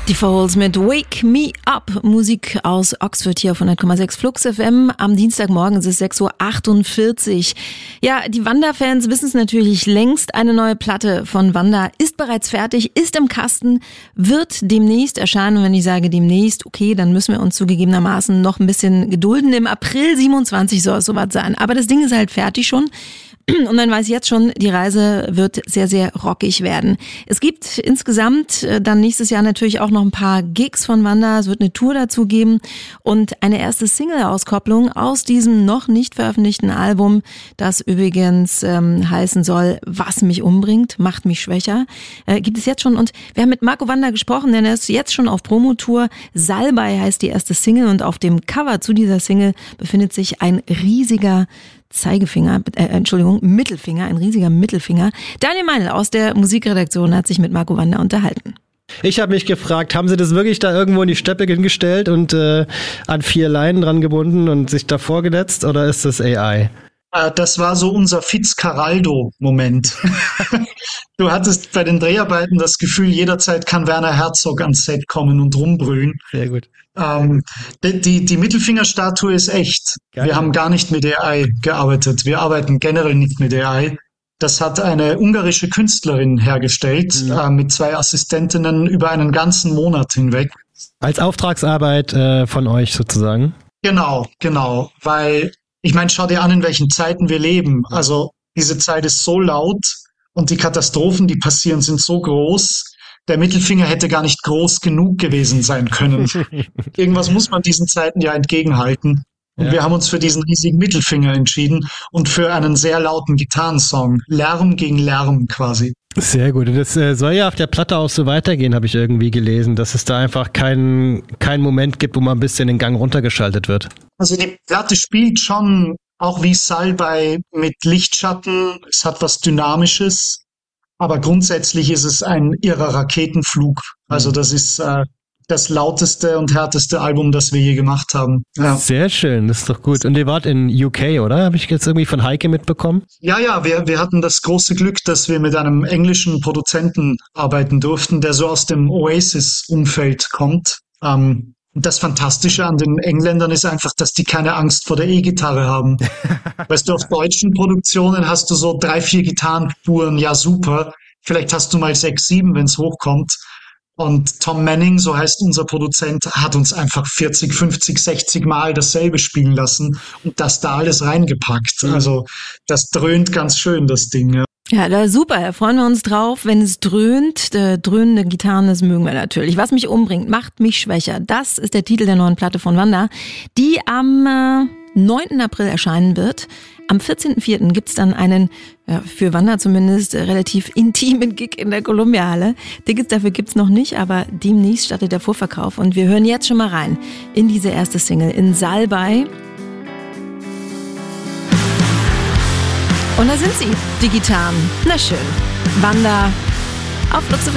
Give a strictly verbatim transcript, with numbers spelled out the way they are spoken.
Die Foles mit Wake Me Up, Musik aus Oxford hier auf hundert Komma sechs Flux F M. Am Dienstagmorgen ist es sechs Uhr achtundvierzig. Ja, die Wanda-Fans wissen es natürlich längst. Eine neue Platte von Wanda ist bereits fertig, ist im Kasten, wird demnächst erscheinen. Und wenn ich sage demnächst, okay, dann müssen wir uns zugegebenermaßen noch ein bisschen gedulden. Im April siebenundzwanzig soll es soweit sein. Aber das Ding ist halt fertig schon. Und man weiß jetzt schon, die Reise wird sehr, sehr rockig werden. Es gibt insgesamt dann nächstes Jahr natürlich auch noch ein paar Gigs von Wanda. Es wird eine Tour dazu geben und eine erste Single-Auskopplung aus diesem noch nicht veröffentlichten Album, das übrigens ähm, heißen soll, was mich umbringt, macht mich schwächer, äh, gibt es jetzt schon. Und wir haben mit Marco Wanda gesprochen, denn er ist jetzt schon auf Promotour. Salbei heißt die erste Single und auf dem Cover zu dieser Single befindet sich ein riesiger Zeigefinger, äh, Entschuldigung, Mittelfinger, ein riesiger Mittelfinger. Daniel Meinl aus der Musikredaktion hat sich mit Marco Wanda unterhalten. Ich habe mich gefragt, haben sie das wirklich da irgendwo in die Steppe hingestellt und äh, an vier Leinen dran gebunden und sich davor gesetzt, oder ist das A I? Das war so unser Fitzcarraldo-Moment. Du hattest bei den Dreharbeiten das Gefühl, jederzeit kann Werner Herzog ans Set kommen und rumbrüllen. Sehr gut. Ähm, die, die, die Mittelfingerstatue ist echt. Geil. Wir haben gar nicht mit A I gearbeitet. Wir arbeiten generell nicht mit A I. Das hat eine ungarische Künstlerin hergestellt, mhm. äh, mit zwei Assistentinnen über einen ganzen Monat hinweg. Als Auftragsarbeit äh, von euch sozusagen? Genau, genau. Weil, ich meine, schau dir an, in welchen Zeiten wir leben. Also diese Zeit ist so laut und die Katastrophen, die passieren, sind so groß. Der Mittelfinger hätte gar nicht groß genug gewesen sein können. Irgendwas muss man diesen Zeiten ja entgegenhalten. Und ja. wir haben uns für diesen riesigen Mittelfinger entschieden und für einen sehr lauten Gitarrensong. Lärm gegen Lärm quasi. Sehr gut. Und das äh, soll ja auf der Platte auch so weitergehen, habe ich irgendwie gelesen, dass es da einfach keinen keinen Moment gibt, wo mal ein bisschen den Gang runtergeschaltet wird. Also die Platte spielt schon auch wie Salbei mit Lichtschatten. Es hat was Dynamisches. Aber grundsätzlich ist es ein irrer Raketenflug. Also das ist äh, das lauteste und härteste Album, das wir je gemacht haben. Ja. Sehr schön, das ist doch gut. Und ihr wart in U K, oder? Habe ich jetzt irgendwie von Heike mitbekommen? Ja, ja, wir, wir hatten das große Glück, dass wir mit einem englischen Produzenten arbeiten durften, der so aus dem Oasis-Umfeld kommt. Ähm, Das Fantastische an den Engländern ist einfach, dass die keine Angst vor der E-Gitarre haben. Weißt du, auf deutschen Produktionen hast du so drei, vier Gitarrenspuren, ja super. Vielleicht hast du mal sechs, sieben, wenn es hochkommt. Und Tom Manning, so heißt unser Produzent, hat uns einfach vierzig, fünfzig, sechzig Mal dasselbe spielen lassen und das da alles reingepackt. Also das dröhnt ganz schön, das Ding, ja. Ja, da super, da freuen wir uns drauf, wenn es dröhnt. Äh, dröhnende Gitarren, das mögen wir natürlich. Was mich umbringt, macht mich schwächer. Das ist der Titel der neuen Platte von Wanda, die am äh, neunten April erscheinen wird. Am vierzehnten vierten gibt's dann einen, ja, für Wanda zumindest, äh, relativ intimen Gig in der Columbia-Halle. Tickets dafür gibt's noch nicht, aber demnächst startet der Vorverkauf. Und wir hören jetzt schon mal rein in diese erste Single, in Salbei. Und da sind sie, die Gitarren. Na schön. Wanda auf Flux F M.